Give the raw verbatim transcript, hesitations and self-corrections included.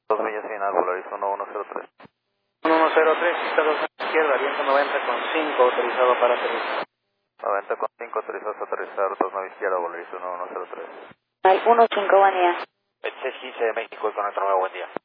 dos millas final, Volaris uno uno cero tres. uno uno cero tres, pista dos izquierda, viento noventa con cinco, autorizado para aterrizar. noventa con cinco, autorizados a aterrizar, dos nueve izquierda, Volaris uno uno cero tres. Al uno cinco, buen día. veintiséis quince de México, con nuestro nuevo buen día.